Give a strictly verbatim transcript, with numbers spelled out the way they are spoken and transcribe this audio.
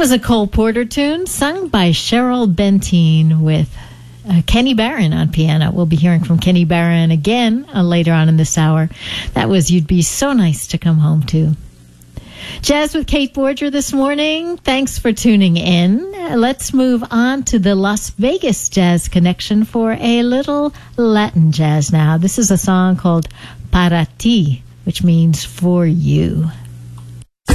was a Cole Porter tune sung by Cheryl Benteen with uh, Kenny Barron on piano. We'll be hearing from Kenny Barron again uh, later on in this hour. That was You'd Be So Nice to Come Home To. Jazz with Kate Borger this morning. Thanks for tuning in. Uh, let's move on to the Las Vegas Jazz Connection for a little Latin jazz now. This is a song called Para Ti, which means for you.